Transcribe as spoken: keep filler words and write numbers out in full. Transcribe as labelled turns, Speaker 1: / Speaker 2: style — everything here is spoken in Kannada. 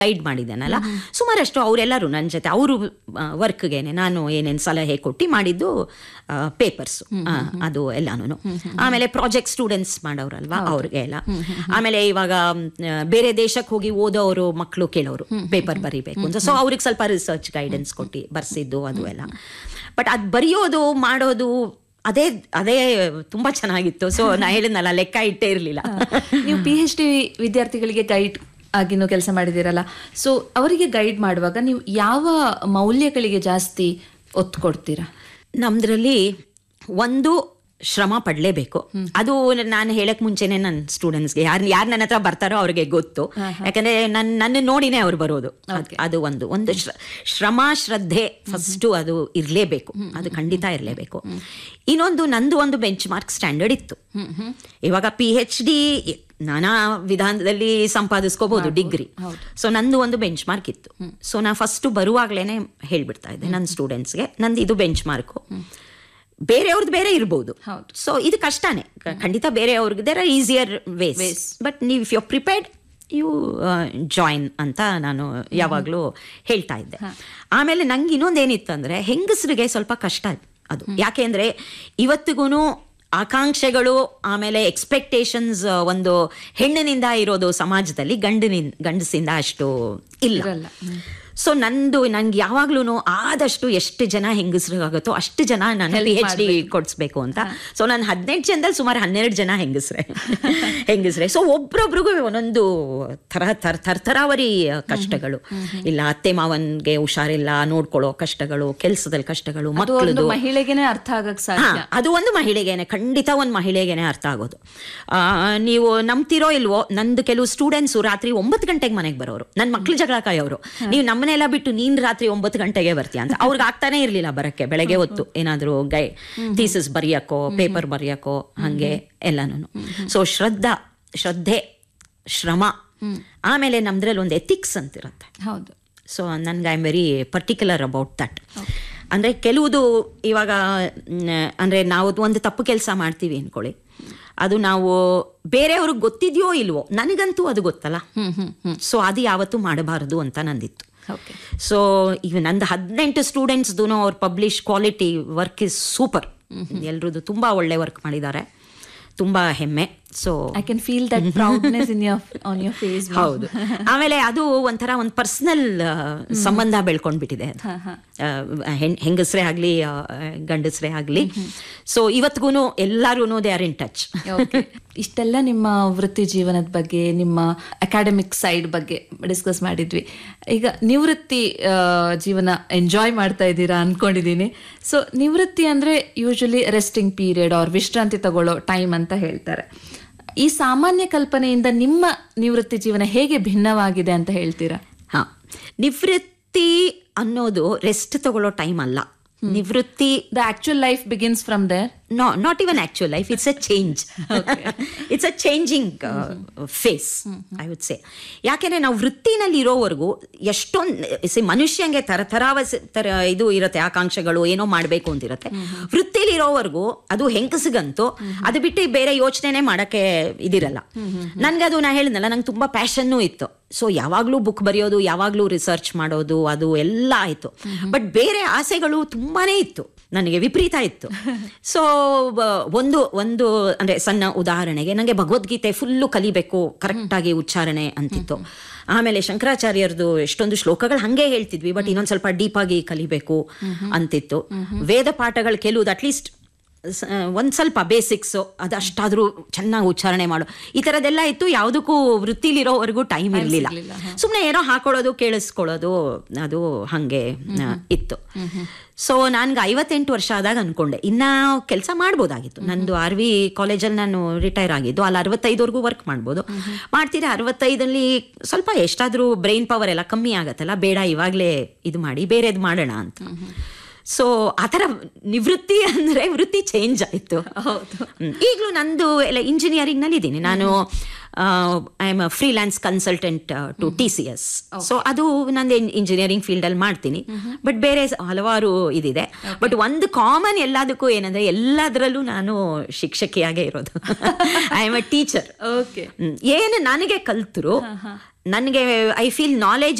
Speaker 1: ಗೈಡ್ ಮಾಡಿದ್ದೇನಲ್ಲ, ಸುಮಾರಷ್ಟು ಅವರೆಲ್ಲರೂ ನನ್ನ ಜೊತೆ ಅವರು ವರ್ಕ್ಗೇನೆ ನಾನು ಏನೇನು ಸಲಹೆ ಕೊಟ್ಟು ಮಾಡಿದ್ದು ಪೇಪರ್ಸು ಅದು ಎಲ್ಲಾನು. ಆಮೇಲೆ ಪ್ರಾಜೆಕ್ಟ್ ಸ್ಟೂಡೆಂಟ್ಸ್ ಮಾಡೋರಲ್ವಾ ಅವ್ರಿಗೆ ಎಲ್ಲ. ಆಮೇಲೆ ಇವಾಗ ಬೇರೆ ದೇಶಕ್ಕೆ ಹೋಗಿ ಓದೋರು ಮಕ್ಕಳು ಕೇಳೋರು ಪೇಪರ್ ಬರೀಬೇಕು ಅಂತ, ಸೊ ಅವ್ರಿಗೆ ಸ್ವಲ್ಪ ರಿಸರ್ಚ್ ಗೈಡೆನ್ಸ್ ಕೊಟ್ಟು ಬರ್ಸಿದ್ದು ಅದು ಎಲ್ಲ. ಬಟ್ ಅದು ಬರೆಯೋದು ಮಾಡೋದು ಅದೇ ಅದೇ ತುಂಬಾ ಚೆನ್ನಾಗಿತ್ತು. ಸೊ ನಾ ಹೇಳಿದ್ನಲ್ಲ, ಲೆಕ್ಕ ಇಟ್ಟೇ ಇರಲಿಲ್ಲ.
Speaker 2: ನೀವು ಪಿ ಎಚ್ ಡಿ ವಿದ್ಯಾರ್ಥಿಗಳಿಗೆ ಗೈಡ್ ಆಗಿನೂ ಕೆಲಸ ಮಾಡಿದಿರಲ್ಲ, ಸೊ ಅವರಿಗೆ ಗೈಡ್ ಮಾಡುವಾಗ ನೀವು ಯಾವ ಮೌಲ್ಯಗಳಿಗೆ ಜಾಸ್ತಿ ಒತ್ತು ಕೊಡ್ತೀರಾ?
Speaker 1: ನಮ್ದ್ರಲ್ಲಿ ಒಂದು ಶ್ರಮ ಪಡಲೇಬೇಕು. ಅದು ನಾನು ಹೇಳಕ್ ಮುಂಚೆನೆ ನನ್ನ ಸ್ಟೂಡೆಂಟ್ಸ್ಗೆ ಯಾರು ಯಾರು ನನ್ನ ಹತ್ರ ಬರ್ತಾರೋ ಅವ್ರಿಗೆ ಗೊತ್ತು, ಯಾಕಂದ್ರೆ ನನ್ನ ನನ್ನ ನೋಡಿನೇ ಅವ್ರು ಬರೋದು. ಅದು ಒಂದು ಒಂದು ಶ್ರಮ ಶ್ರದ್ಧೆ ಫಸ್ಟು ಅದು ಇರಲೇಬೇಕು, ಅದು ಖಂಡಿತ ಇರಲೇಬೇಕು. ಇನ್ನೊಂದು ನಂದು ಒಂದು ಬೆಂಚ್ ಮಾರ್ಕ್ ಸ್ಟ್ಯಾಂಡರ್ಡ್ ಇತ್ತು. ಇವಾಗ ಪಿ ಎಚ್ ಡಿ ನಾನಾ ವಿಧಾನದಲ್ಲಿ ಸಂಪಾದಿಸ್ಕೋಬಹುದು ಡಿಗ್ರಿ, ಸೊ ನಂದು ಒಂದು ಬೆಂಚ್ ಮಾರ್ಕ್ ಇತ್ತು. ಸೊ ನಾ ಫಸ್ಟ್ ಬರುವಾಗ್ಲೇನೆ ಹೇಳ್ಬಿಡ್ತಾ ಇದ್ದೆ ನನ್ನ ಸ್ಟೂಡೆಂಟ್ಸ್ಗೆ, ನಂದು ಇದು ಬೆಂಚ್ ಮಾರ್ಕು, ಬೇರೆಯವ್ರದ್ದು ಬೇರೆ ಇರ್ಬೋದು. ಸೊ ಇದು ಕಷ್ಟನೇ ಖಂಡಿತ, ಬೇರೆಯವ್ರಿಗೆ there are easier ways, but ನೀವು if you prepared you join ಅಂತ ನಾನು ಯಾವಾಗಲೂ ಹೇಳ್ತಾ ಇದ್ದೆ. ಆಮೇಲೆ ನಂಗೆ ಇನ್ನೊಂದೇನಿತ್ತು ಅಂದರೆ, ಹೆಂಗಸರಿಗೆ ಸ್ವಲ್ಪ ಕಷ್ಟ ಅದು. ಯಾಕೆ ಅಂದರೆ ಇವತ್ತಿಗೂ ಆಕಾಂಕ್ಷೆಗಳು ಆಮೇಲೆ ಎಕ್ಸ್ಪೆಕ್ಟೇಷನ್ಸ್ ಒಂದು ಹೆಣ್ಣಿನಿಂದ ಇರೋದು ಸಮಾಜದಲ್ಲಿ ಗಂಡಿನಿಂದ ಗಂಡಸಿಂದ ಅಷ್ಟು ಇಲ್ಲ. ಸೊ ನಂದು ನಂಗೆ ಯಾವಾಗ್ಲೂ ಆದಷ್ಟು ಎಷ್ಟು ಜನ ಹೆಂಗಸ್ರಿಗಾಗುತ್ತೋ ಅಷ್ಟು ಜನ ನಾನು ಪಿ ಎಚ್ ಡಿ ಕೊಡಿಸ್ಬೇಕು ಅಂತ. ಸೊ ನಾನು ಹದಿನೆಂಟು ಜನದಲ್ಲಿ ಸುಮಾರು ಹನ್ನೆರಡು ಜನ ಹೆಂಗಸ್ರೆ ಹೆಂಗಸ್ರೆ ಸೊ ಒಬ್ರೊಬ್ರಿಗೂ ಒಂದೊಂದು ಥರ ಥರ ಥರಥರಾವರಿ ಕಷ್ಟಗಳು. ಇಲ್ಲ ಅತ್ತೆ ಮಾವನ್ಗೆ ಹುಷಾರಿಲ್ಲ, ನೋಡ್ಕೊಳ್ಳೋ ಕಷ್ಟಗಳು, ಕೆಲಸದಲ್ಲಿ ಕಷ್ಟಗಳು, ಮಕ್ಕಳದು.
Speaker 2: ಮಹಿಳೆಗೆನೆ ಅರ್ಥ ಆಗಕ್ಕೆ ಸಾಧ್ಯ.
Speaker 1: ಅದು ಒಂದು ಮಹಿಳೆಗೇನೆ, ಖಂಡಿತ ಒಂದು ಮಹಿಳೆಗೇನೆ ಅರ್ಥ ಆಗೋದು. ನೀವು ನಂಬ್ತಿರೋ ಇಲ್ವೋ, ನಂದು ಕೆಲವು ಸ್ಟೂಡೆಂಟ್ಸು ರಾತ್ರಿ ಒಂಬತ್ತು ಗಂಟೆಗೆ ಮನೆಗೆ ಬರೋರು, ನನ್ನ ಮಕ್ಳು ಜಗಳ ಕಾಯೋರು. ನೀವು ನಮ್ಮನೆಲ್ಲ ಬಿಟ್ಟು ನೀನ್ ರಾತ್ರಿ ಒಂಬತ್ತು ಗಂಟೆಗೆ ಬರ್ತೀಯ ಅಂತ. ಅವ್ರಿಗೆ ಆಗ್ತಾನೆ ಇರ್ಲಿಲ್ಲ ಬರಕ್ಕೆ, ಬೆಳಗ್ಗೆ ಹೊತ್ತು ಏನಾದ್ರು ಗೈ ಥೀಸಿಸ್ ಬರೆಯಕ್ಕೋ ಪೇಪರ್ ಬರೆಯಕ್ಕೋ ಹಂಗೆ ಎಲ್ಲಾನು. ಸೊ ಶ್ರದ್ಧಾ ಶ್ರದ್ಧೆ ಶ್ರಮ, ಆಮೇಲೆ ನಮ್ದ್ರಲ್ಲಿ ಒಂದು ಎಥಿಕ್ಸ್ ಅಂತಿರುತ್ತೆ.
Speaker 2: ಹೌದು.
Speaker 1: ಸೊ ನನ್ಗೆ I am very particular about that. ಅಂದರೆ ಕೆಲವುದು ಇವಾಗ ಅಂದರೆ ನಾವು ಒಂದು ತಪ್ಪು ಕೆಲಸ ಮಾಡ್ತೀವಿ ಅಂದ್ಕೊಳ್ಳಿ, ಅದು ನಾವು ಬೇರೆಯವ್ರಿಗೆ ಗೊತ್ತಿದೆಯೋ ಇಲ್ವೋ, ನನಗಂತೂ ಅದು ಗೊತ್ತಲ್ಲ. ಸೊ ಅದು ಯಾವತ್ತೂ ಮಾಡಬಾರದು ಅಂತ ನಂದಿತ್ತು. ಸೊ ಈಗ ನಂದು ಹದಿನೆಂಟು ಸ್ಟೂಡೆಂಟ್ಸ್ದು ಅವ್ರ publish quality work is super. ಎಲ್ರದ್ದು ತುಂಬ ಒಳ್ಳೆ ವರ್ಕ್ ಮಾಡಿದ್ದಾರೆ, ತುಂಬ ಹೆಮ್ಮೆ. So
Speaker 2: I can feel that proudness in your on your face.
Speaker 1: ಹೌದು. ಆಮೇಲೆ ಅದು ಒಂಥರ ಒಂದು ಪರ್ಸನಲ್ ಸಂಬಂಧ ಬೆಳ್ಕೊಂಡ್ಬಿಟ್ಟಿದೆ. ಹೆಣ್ ಹೆಂಗಸ್ರೇ ಆಗಲಿ ಗಂಡಸ್ರೇ ಆಗಲಿ, ಸೊ ಇವತ್ತಿಗೂ ಎಲ್ಲರೂ ದೇ ಆರ್ ಇನ್ ಟಚ್.
Speaker 2: ಇಷ್ಟೆಲ್ಲ ನಿಮ್ಮ ವೃತ್ತಿ ಜೀವನದ ಬಗ್ಗೆ, ನಿಮ್ಮ ಅಕಾಡೆಮಿಕ್ ಸೈಡ್ ಬಗ್ಗೆ ಡಿಸ್ಕಸ್ ಮಾಡಿದ್ವಿ. ಈಗ ನಿವೃತ್ತಿ ಜೀವನ ಎಂಜಾಯ್ ಮಾಡ್ತಾ ಇದ್ದೀರಾ ಅನ್ಕೊಂಡಿದ್ದೀನಿ. ಸೊ ನಿವೃತ್ತಿ ಅಂದರೆ ಯೂಶಲಿ ರೆಸ್ಟಿಂಗ್ ಪೀರಿಯಡ್ ಆರ್ ವಿಶ್ರಾಂತಿ ತಗೊಳ್ಳೋ ಟೈಮ್ ಅಂತ ಹೇಳ್ತಾರೆ. ಈ ಸಾಮಾನ್ಯ ಕಲ್ಪನೆಯಿಂದ ನಿಮ್ಮ ನಿವೃತ್ತಿ ಜೀವನ ಹೇಗೆ ಭಿನ್ನವಾಗಿದೆ ಅಂತ ಹೇಳ್ತೀರಾ?
Speaker 1: ಹಾ, ನಿವೃತ್ತಿ ಅನ್ನೋದು ರೆಸ್ಟ್ ತಗೊಳ್ಳೋ ಟೈಮ್ ಅಲ್ಲ. ನಿವೃತ್ತಿ,
Speaker 2: the actual life begins from there.
Speaker 1: No, not even actual life, it's a change. It's a changing face I would say. ಯಾಕೆಂದ್ರೆ ನಾವು ವೃತ್ತಿನಲ್ಲಿ ಇರೋವರೆಗೂ ಎಷ್ಟೊಂದು ಸಿ ಮನುಷ್ಯಂಗೆ ತರ ತರಾವ ತರ ಇದು ಇರುತ್ತೆ, ಆಕಾಂಕ್ಷೆಗಳು ಏನೋ ಮಾಡಬೇಕು ಅಂತಿರುತ್ತೆ. ವೃತ್ತಿಲಿ ಇರೋವರೆಗೂ ಅದು ಹೆಂಗಸಿಗಂತೂ ಅದು ಬಿಟ್ಟು ಬೇರೆ ಯೋಚನೆನೇ ಮಾಡೋಕ್ಕೆ ಇದಿರಲ್ಲ. ನನ್ಗೆ ಅದು ನಾ ಹೇಳಿದ್ನಲ್ಲ, ನಂಗೆ ತುಂಬ ಪ್ಯಾಷನ್ನೂ ಇತ್ತು. ಸೊ ಯಾವಾಗಲೂ ಬುಕ್ ಬರೆಯೋದು, ಯಾವಾಗಲೂ ರಿಸರ್ಚ್ ಮಾಡೋದು, ಅದು ಎಲ್ಲ ಆಯಿತು. ಬಟ್ ಬೇರೆ ಆಸೆಗಳು ತುಂಬಾನೇ ಇತ್ತು, ನನಗೆ ವಿಪರೀತ ಇತ್ತು. ಸೊ ಒಂದು ಒಂದು ಅಂದರೆ ಸಣ್ಣ ಉದಾಹರಣೆಗೆ, ನನಗೆ ಭಗವದ್ಗೀತೆ ಫುಲ್ಲು ಕಲಿಬೇಕು, ಕರೆಕ್ಟಾಗಿ ಉಚ್ಚಾರಣೆ ಅಂತಿತ್ತು. ಆಮೇಲೆ ಶಂಕರಾಚಾರ್ಯರದು ಎಷ್ಟೊಂದು ಶ್ಲೋಕಗಳು ಹಾಗೆ ಹೇಳ್ತಿದ್ವಿ, ಬಟ್ ಇನ್ನೊಂದು ಸ್ವಲ್ಪ ಡೀಪಾಗಿ ಕಲಿಬೇಕು ಅಂತಿತ್ತು. ವೇದ ಪಾಠಗಳು ಕೆಲವುದು ಅಟ್ಲೀಸ್ಟ್ ಒಂದು ಸ್ವಲ್ಪ ಬೇಸಿಕ್ಸು ಅದಷ್ಟಾದರೂ ಚೆನ್ನಾಗಿ ಉಚ್ಚಾರಣೆ ಮಾಡು, ಈ ಥರದ್ದೆಲ್ಲ ಇತ್ತು. ಯಾವುದಕ್ಕೂ ವೃತ್ತಿಲಿರೋವರೆಗೂ ಟೈಮ್ ಇರಲಿಲ್ಲ. ಸುಮ್ಮನೆ ಏನೋ ಹಾಕೊಳ್ಳೋದು, ಕೇಳಿಸ್ಕೊಳ್ಳೋದು, ಅದು ಹಾಗೆ ಇತ್ತು. ಸೊ ನನ್ಗೆ ಐವತ್ತೆಂಟು ವರ್ಷ ಆದಾಗ ಅಂದ್ಕೊಂಡೆ ಇನ್ನು ಕೆಲಸ ಮಾಡ್ಬೋದಾಗಿತ್ತು. ನಂದು ಆರ್ ವಿ ಕಾಲೇಜಲ್ಲಿ ನಾನು ರಿಟೈರ್ ಆಗಿದ್ದು, ಅಲ್ಲಿ ಅರವತ್ತೈದವರೆಗೂ ವರ್ಕ್ ಮಾಡ್ಬೋದು. ಮಾಡ್ತೀರಾ ಅರವತ್ತೈದಲ್ಲಿ ಸ್ವಲ್ಪ ಎಷ್ಟಾದರೂ ಬ್ರೈನ್ ಪವರ್ ಎಲ್ಲ ಕಮ್ಮಿ ಆಗತ್ತಲ್ಲ, ಬೇಡ ಇವಾಗಲೇ ಇದು ಮಾಡಿ ಬೇರೆದು ಮಾಡೋಣ ಅಂತ. ಸೊ ಆ ಥರ ನಿವೃತ್ತಿ ಅಂದರೆ ವೃತ್ತಿ ಚೇಂಜ್ ಆಯಿತು. ಈಗಲೂ ನಂದು ಎಲ್ಲ ಇಂಜಿನಿಯರಿಂಗ್ನಲ್ಲಿ ಇದ್ದೀನಿ ನಾನು. I am a freelance consultant to T C S. So ಅದು ನಂದು ಇಂಜಿನಿಯರಿಂಗ್ ಫೀಲ್ಡಲ್ಲಿ ಮಾಡ್ತೀನಿ, ಬಟ್ ಬೇರೆ ಹಲವಾರು ಇದಿದೆ. ಬಟ್ ಒಂದು ಕಾಮನ್ ಎಲ್ಲದಕ್ಕೂ ಏನಂದರೆ, ಎಲ್ಲದರಲ್ಲೂ ನಾನು ಶಿಕ್ಷಕಿಯಾಗೇ ಇರೋದು. I am a teacher.
Speaker 2: Okay.
Speaker 1: ಏನು ನನಗೆ ಕಲ್ತರು ನನಗೆ ಐ ಫೀಲ್ ನಾಲೆಜ್